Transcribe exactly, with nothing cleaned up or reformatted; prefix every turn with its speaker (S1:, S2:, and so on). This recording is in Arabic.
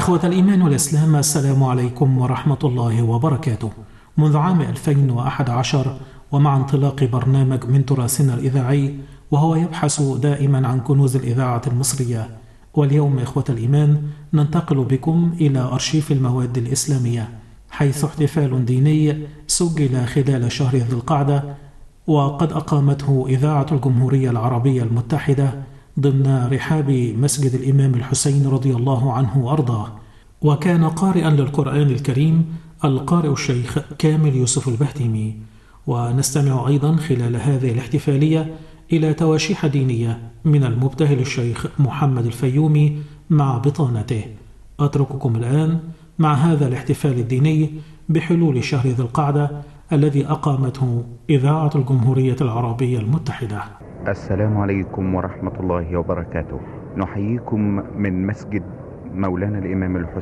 S1: إخوة الإيمان والإسلام، السلام عليكم ورحمة الله وبركاته. منذ عام ألفين وأحد عشر ومع انطلاق برنامج من تراثنا الإذاعي وهو يبحث دائما عن كنوز الإذاعة المصرية، واليوم إخوة الإيمان ننتقل بكم إلى أرشيف المواد الإسلامية، حيث احتفال ديني سجل خلال شهر ذي القعدة وقد أقامته إذاعة الجمهورية العربية المتحدة ضمن رحاب مسجد الإمام الحسين رضي الله عنه وأرضاه. وكان قارئا للقرآن الكريم القارئ الشيخ كامل يوسف البهتيمي. ونستمع أيضا خلال هذه الاحتفالية إلى تواشيح دينية من المبتهل الشيخ محمد الفيومي مع بطانته. أترككم الآن مع هذا الاحتفال الديني بحلول شهر ذي القعدة الذي أقامته إذاعة الجمهورية العربية المتحدة.
S2: السلام عليكم ورحمة الله وبركاته. نحييكم من مسجد مولانا الإمام الحسين